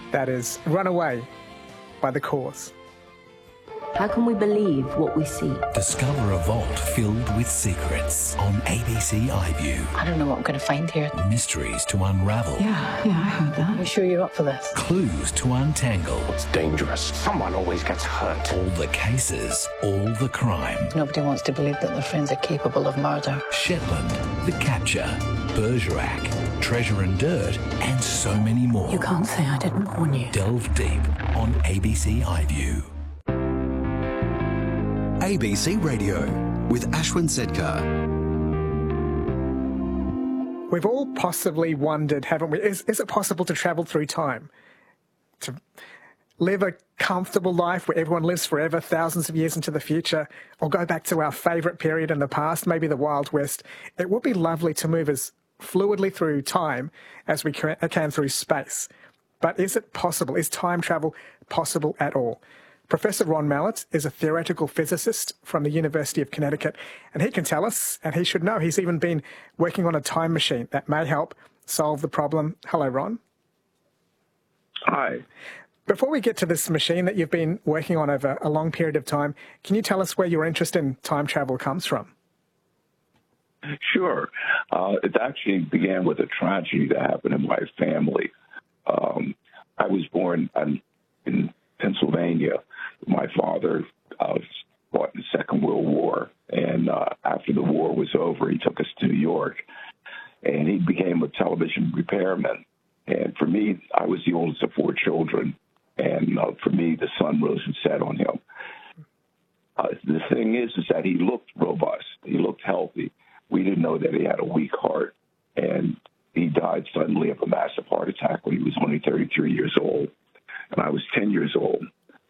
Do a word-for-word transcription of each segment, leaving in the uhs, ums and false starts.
That is Runaway by The Cause. How can we believe what we see? Discover a vault filled with secrets on A B C iView. I don't know what I'm going to find here. Mysteries to unravel. Yeah, yeah, I heard that. Are you sure you're up for this? Clues to untangle. It's dangerous. Someone always gets hurt. All the cases, all the crime. Nobody wants to believe that their friends are capable of murder. Shetland, The Capture, Bergerac, Treasure and Dirt, and so many more. You can't say I didn't warn you. Delve deep on A B C iView. A B C Radio with Ashwin Sedkar. We've all possibly wondered, haven't we? Is, is it possible to travel through time? To live a comfortable life where everyone lives forever, thousands of years into the future, or go back to our favourite period in the past, maybe the Wild West? It would be lovely to move as fluidly through time as we can through space. But is it possible? Is time travel possible at all? Professor Ron Mallett is a theoretical physicist from the University of Connecticut, and he can tell us, and he should know. He's even been working on a time machine that may help solve the problem. Hello, Ron. Hi. Before we get to this machine that you've been working on over a long period of time, can you tell us where your interest in time travel comes from? Sure. Uh, it actually began with a tragedy that happened in my family. Um, I was born in, in Pennsylvania. My father uh, fought in the Second World War, and uh, after the war was over, he took us to New York, and he became a television repairman. And for me, I was the oldest of four children, and uh, for me, the sun rose and set on him. Uh, the thing is, is that he looked robust. He looked healthy. We didn't know that he had a weak heart, and he died suddenly of a massive heart attack when he was only thirty-three years old, and I was ten years old.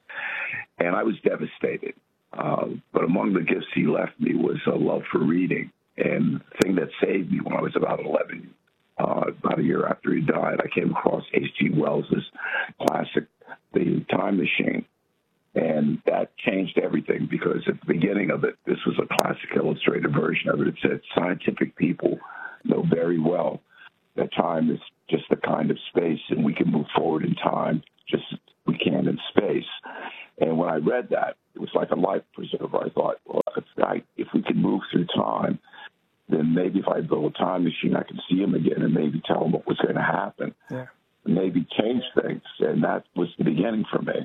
And I was devastated. Uh, but among the gifts he left me was a love for reading. And the thing that saved me when I was about eleven, uh, about a year after he died, I came across H G Wells's classic, The Time Machine. And that changed everything, because at the beginning of it, this was a classic illustrated version of it. It said, scientific people know very well that time is just a kind of space, and we can move forward in time just as we can in space. And when I read that, it was like a life preserver. I thought, well, if, I, if we could move through time, then maybe if I build a time machine, I can see him again and maybe tell him what was going to happen. Yeah. Maybe change things. And that was the beginning for me.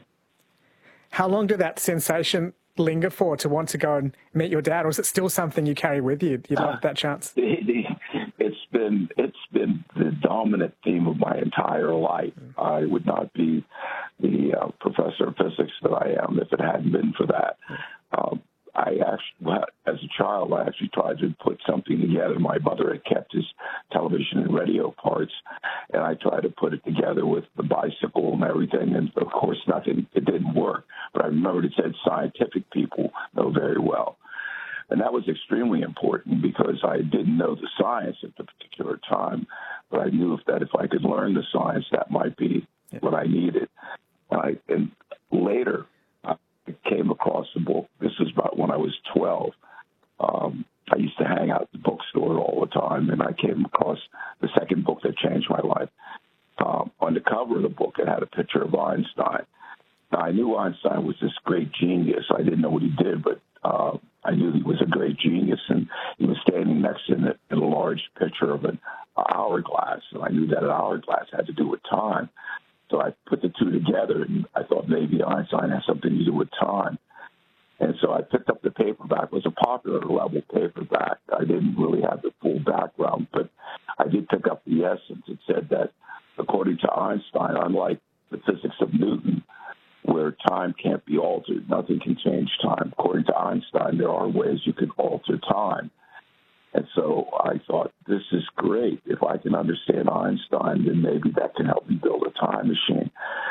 How long did that sensation linger for, to want to go and meet your dad? Or is it still something you carry with you? You love uh, that chance? It's been, it's been the dominant theme of my entire life. Mm. I would not be the uh, professor of physics that I am if it hadn't been for that. Um, I actually, as a child, I actually tried to put something together. My mother had kept his television and radio parts, and I tried to put it together with the bicycle and everything, and of course nothing, it didn't work. But I remembered it said scientific people know very well. And that was extremely important, because I didn't know the science at the particular time, but I knew that if I could learn the science, that might be yeah. what I needed. And, I, and later, I came across the book. This was about when I was twelve. Um, I used to hang out at the bookstore all the time, and I came across the second book that changed my life. Um, on the cover of the book, it had a picture of Einstein. Now, I knew Einstein was this great genius. I didn't know what he did, but uh, I knew he was a great genius, and he was standing next to it in a large picture of an hourglass, and I knew that an hourglass had to do with time. So I put the two together, and I thought maybe Einstein has something to do with time. And so I picked up the paperback. It was a popular level paperback. I didn't really have the full background, but I did pick up the essence. It said that, according to Einstein, unlike the physics of Newton, where time can't be altered, nothing can change time. According to Einstein, there are ways you can alter time. And so I thought, this is great. If I can understand Einstein, then maybe that can help me build a time machine.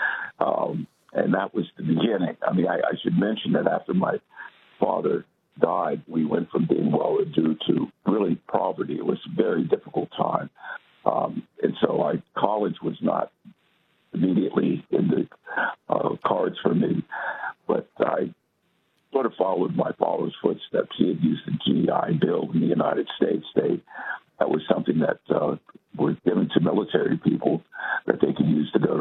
Um, and that was the beginning. I mean, I, I should mention that after my father died, we went from being well-to-do to really poverty. It was a very difficult time. Um, and so I, college was not immediately in the uh, cards for me, but I sort of followed my father's footsteps. He had used the G I Bill in the United States. They, that was something that uh, was given to military people that they could use to go to college.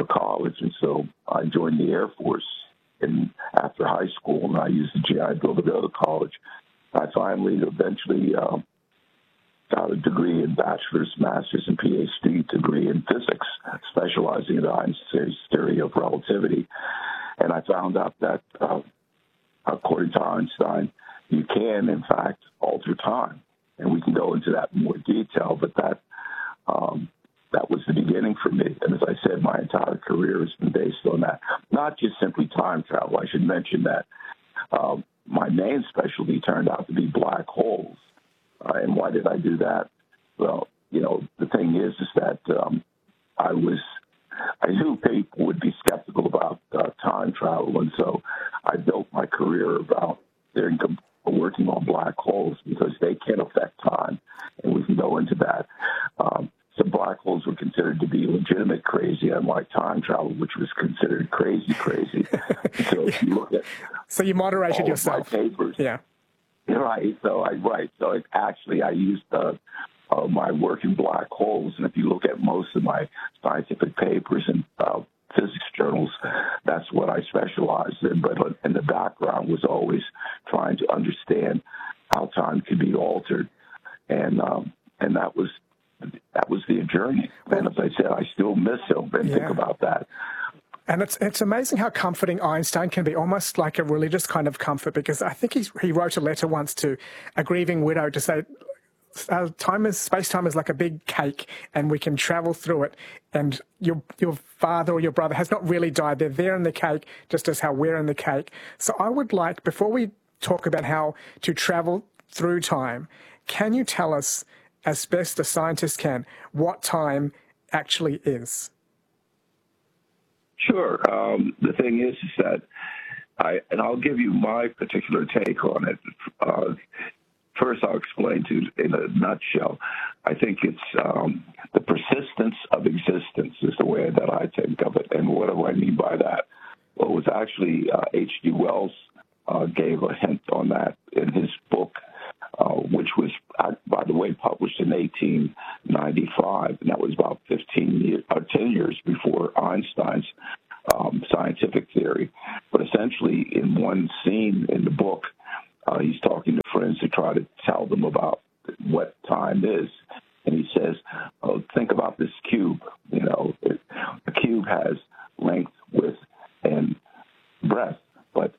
college, and so I joined the Air Force in, after high school, and I used the G I Bill to go to college. I finally eventually uh, got a degree in bachelor's, master's, and P H D degree in physics, specializing in Einstein's theory of relativity. And I found out that, uh, according to Einstein, you can, in fact, alter time. And we can go into that in more detail, but that um, that was the beginning for me. And as I said, my entire career has been based on that. Not just simply time travel. I should mention that um, my main specialty turned out to be black holes. Uh, and why did I do that? Well, you know, the thing is, is that um, I was, I knew people would be skeptical about uh, time travel. And so I built my career about their working on black holes because they can affect time. And we can go into that. Um, so black holes were considered to be legitimate crazy, unlike time travel, which was considered crazy, crazy. So if you look at so you moderated yourself. My papers, yeah. Right. So I right. So it, actually, I used uh, uh, my work in black holes, and if you look at most of my scientific papers and uh, physics journals, that's what I specialized in. But in the background was always trying to understand how time could be altered, and um, and that was that was the journey. And as I said, I still miss him and yeah. think about that. And it's it's amazing how comforting Einstein can be, almost like a religious kind of comfort, because I think he's, he wrote a letter once to a grieving widow to say, uh, time is, space-time is like a big cake and we can travel through it, and your your father or your brother has not really died. They're there in the cake, just as how we're in the cake. So I would like, before we talk about how to travel through time, can you tell us, as best a scientist can, what time actually is? Sure. Um, the thing is, is that I, and I'll give you my particular take on it. Uh, first, I'll explain to you in a nutshell. I think it's um, the persistence of existence is the way that I think of it. And what do I mean by that? Well, it was actually uh, H G Wells uh, gave a hint on that in his book, uh, which was, uh, by the way, published in eighteen ninety-five, and that was about fifteen years, or ten years before Einstein's um, scientific theory. But essentially, in one scene in the book, uh, he's talking to friends to try to tell them about what time is, and he says, oh, "Think about this cube. You know, it, a cube has length, width, and breadth, but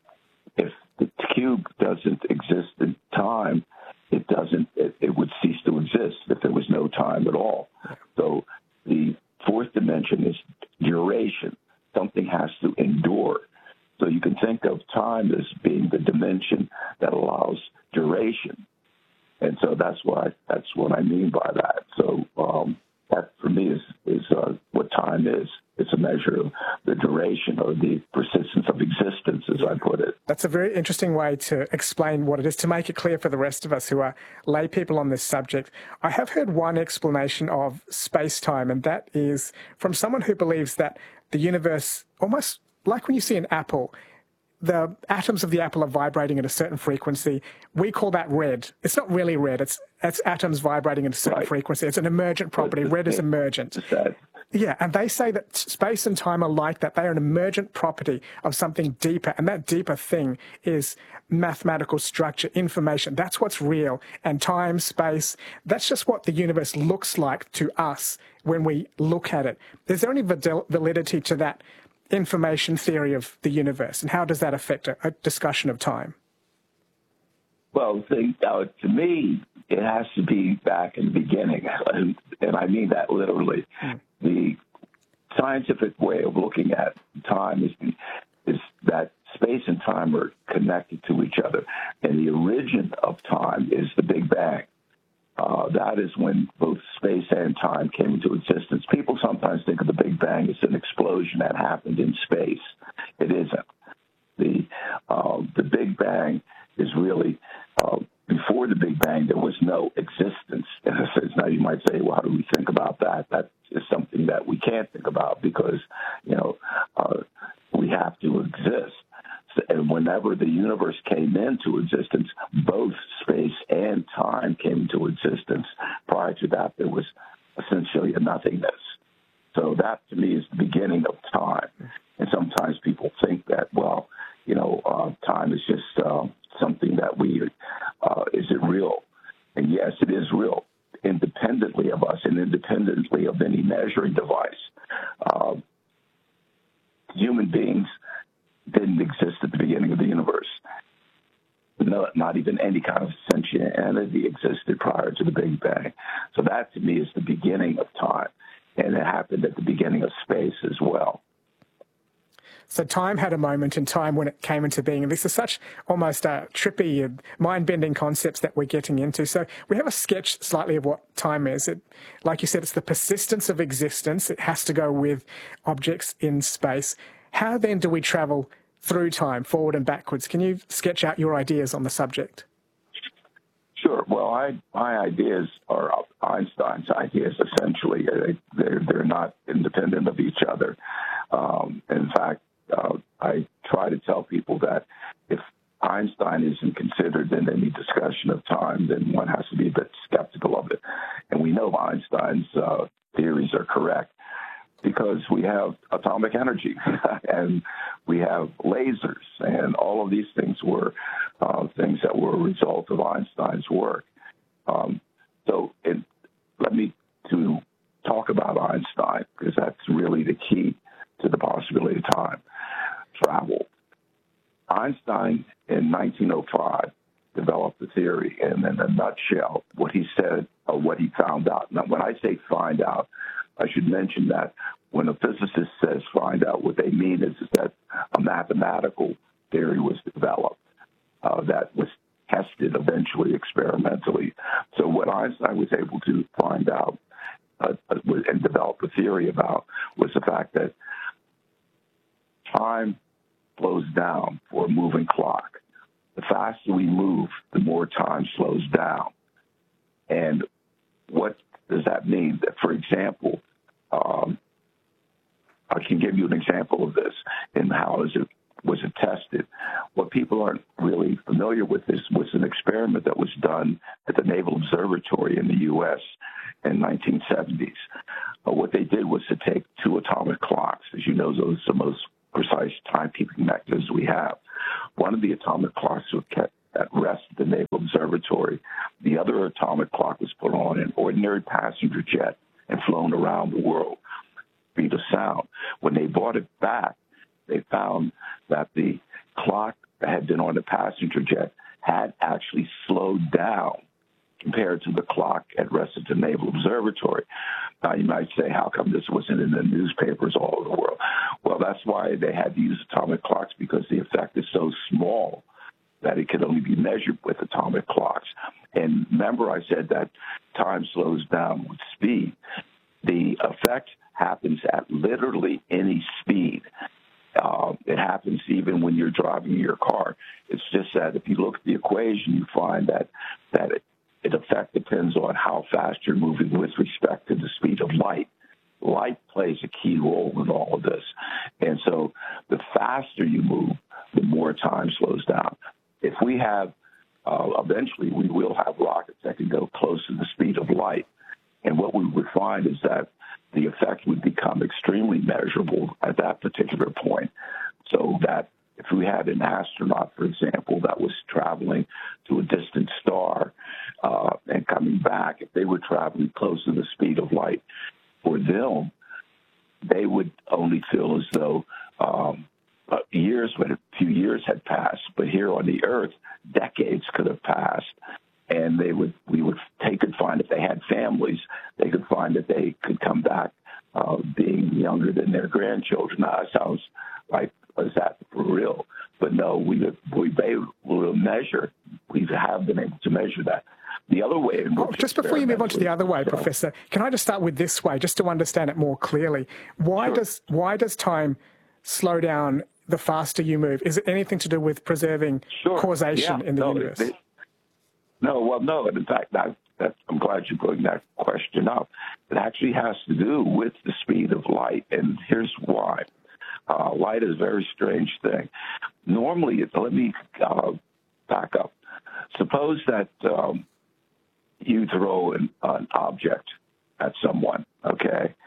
if the cube doesn't exist in time, it doesn't. It, it would cease to exist if there was no time at all. So the fourth dimension is duration. Something has to endure. So you can think of time as being the dimension that allows duration. And so that's what I, that's what I mean by that. So um, that for me is is uh, what time is. It's a measure of the duration or the persistence of existence, as I put it. That's a very interesting way to explain what it is, to make it clear for the rest of us who are lay people on this subject. I have heard one explanation of space-time, and that is from someone who believes that the universe, almost like when you see an apple, the atoms of the apple are vibrating at a certain frequency. We call that red. It's not really red. It's it's atoms vibrating at a certain right. frequency. It's an emergent property. Red is emergent. Yeah, and they say that space and time are like that. They are an emergent property of something deeper, and that deeper thing is mathematical structure, information. That's what's real. And time, space, that's just what the universe looks like to us when we look at it. Is there any validity to that information theory of the universe, and how does that affect a, a discussion of time? Well, think, uh, to me, it has to be back in the beginning, and, and I mean that literally. Mm. The scientific way of looking at time is, is that space and time are connected to each other, and the origin of time is the Big Bang. Uh, that is when both space and time came into existence. People sometimes think of the Big Bang as an explosion that happened in space. It isn't. The uh, the Big Bang is really, uh, before the Big Bang, there was no existence. In a sense, now you might say, well, how do we think about that? That is something that we can't think about because, you know, uh, we have to exist. And whenever the universe came into existence, both space and time came into existence. Prior to that, there was essentially a nothingness. So that, to me, is the beginning of time. And sometimes people think that, well, you know, uh, time is just uh, something that we, uh, is it real? And yes, it is real, independently of us and independently of any measuring device. Uh, human beings didn't exist at the beginning of the universe. No, not even any kind of sentient entity existed prior to the Big Bang. So that, to me, is the beginning of time. And it happened at the beginning of space as well. So time had a moment in time when it came into being. And this is such almost uh, trippy and mind-bending concepts that we're getting into. So we have a sketch slightly of what time is. It, like you said, it's the persistence of existence. It has to go with objects in space. How then do we travel through time, forward and backwards? Can you sketch out your ideas on the subject? Sure. Well, I, my ideas are Einstein's ideas, essentially. They're, they're not independent of each other. Um, in fact, uh, I try to tell people that if Einstein isn't considered in any discussion of time, then one has to be a bit skeptical of it. And we know Einstein's uh, theories are correct because we have atomic energy and we have lasers, and all of these things were uh, things that were a result of Einstein's work. Um, so it, let me to talk about Einstein, because that's really the key to the possibility of time travel. Einstein, in nineteen oh five, developed the theory, and in a nutshell, what he said, or what he found out. Now, when I say find out, I should mention that when a physicist says find out, what they mean is, is that a mathematical theory was developed uh, that was tested eventually experimentally. So what Einstein was able to find out uh, and develop a theory about was the fact that time slows down for a moving clock. The faster we move, the more time slows down. And what does that mean? That, for example, um, I can give you an example of this and how is it was it tested. What people aren't really familiar with is was an experiment that was done at the Naval Observatory in the U S in nineteen seventies. Uh, what they did was to take two atomic clocks. As you know, those are the most precise timekeeping mechanisms we have. One of the atomic clocks was kept at rest at the Naval Observatory. The other atomic clock was put on an ordinary passenger jet and flown around the world, speed of sound. When they brought it back, they found that the clock that had been on the passenger jet had actually slowed down compared to the clock at rest at the Naval Observatory. Now, you might say, how come this wasn't in the newspapers all over the world? Well, that's why they had to use atomic clocks, because the effect is so small that it could only be measured with atomic clocks. And remember, I said that time slows down with speed. The effect happens at literally any speed. Uh, it happens even when you're driving your car. It's just that if you look at the equation, you find that that it, it effect depends on how fast you're moving with respect to the speed of light. Light plays a key role in all of this. And so the faster you move, the more time slows down. If we have, uh, eventually we will have rockets that can go close to the speed of light. And what we would find is that the effect would become extremely measurable at that particular point. So that if we had an astronaut, for example, that was traveling to a distant star uh, and coming back, if they were traveling close to the speed of light, for them, they would only feel as though um, years, but a few years had passed. But here on the Earth, decades could have passed. And they would, we would, they could find if they had families, they could find that they could come back uh, being younger than their grandchildren. Now, that sounds like, is that for real? But no, we we will measure. We have been able to measure that. The other way in which oh, just before you move on to the other way, so, Professor, can I just start with this way, just to understand it more clearly? Why sure. does why does time slow down the faster you move? Is it anything to do with preserving sure. causation yeah, in the no, universe? It, No, well, no. In fact, that, that, I'm glad you brought that question up. It actually has to do with the speed of light, and here's why. Uh, light is a very strange thing. Normally, let me uh, back up. Suppose that um, you throw an, an object at someone, okay?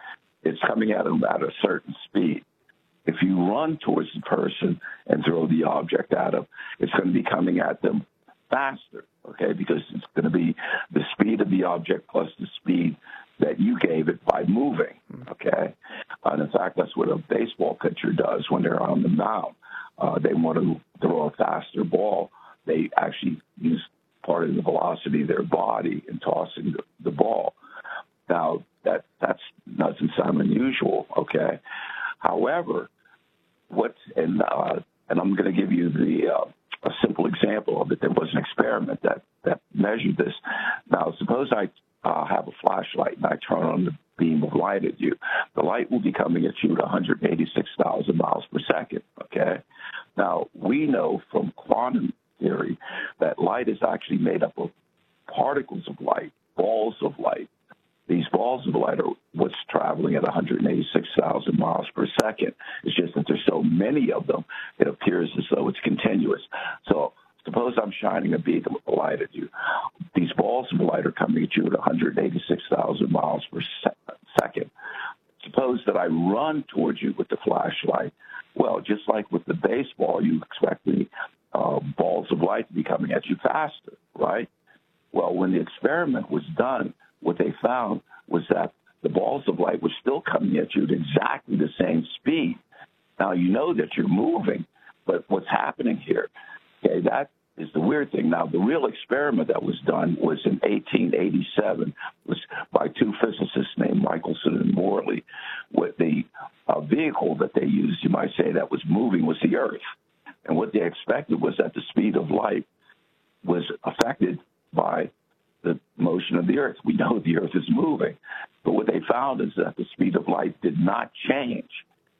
it's coming at them at a certain speed. If you run towards the person and throw the object at them, it's going to be coming at them faster, okay, because it's going to be the speed of the object plus the speed that you gave it by moving, okay? And in fact, that's what a baseball pitcher does when they're on the mound. Uh, they want to throw a faster ball. They actually use part of the velocity of their body in tossing the, the ball. Now, that that's doesn't sound unusual, okay? However, what and uh, and I'm going to give you the uh, a simple example of it. There was an experiment that that measured this. Now, suppose I uh, have a flashlight and I turn on the beam of light at you. The light will be coming at you at one hundred eighty-six thousand miles per second. Okay. Now, we know from quantum theory that light is actually made up of particles of light, balls of light. These balls of light are what's traveling at one hundred eighty-six thousand miles per second. It's just that there's so many of them, it appears as though it's continuous. So suppose I'm shining a beam of light at you. These balls of light are coming at you at one hundred eighty-six thousand miles per second. Suppose that I run towards you with the flashlight. Well, just like with the baseball, you expect the uh, balls of light to be coming at you faster, right? Well, when the experiment was done, what they found was that the balls of light were still coming at you at exactly the same speed. Now, you know that you're moving, but what's happening here, okay, that is the weird thing. Now, the real experiment that was done was in eighteen eighty-seven, was by two physicists named Michelson and Morley. With the uh, vehicle that they used, you might say, that was moving was the Earth. And what they expected was that the speed of light was affected by the motion of the Earth. We know the Earth is moving, but what they found is that the speed of light did not change.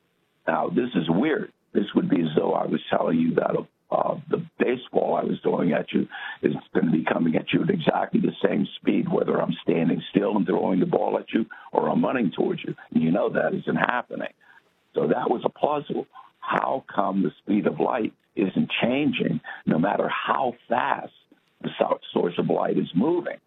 Now, this is weird. This would be as though I was telling you that uh, the baseball I was throwing at you is going to be coming at you at exactly the same speed, whether I'm standing still and throwing the ball at you or I'm running towards you. And you know that isn't happening. So that was a puzzle. How come the speed of light isn't changing no matter how fast the source of light is moving?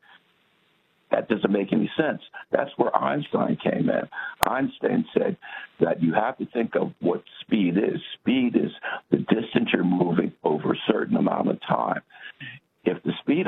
That doesn't make any sense. That's where Einstein came in. Einstein said that you have to think of what speed is. Speed is the distance you're moving over a certain amount of time. If the speed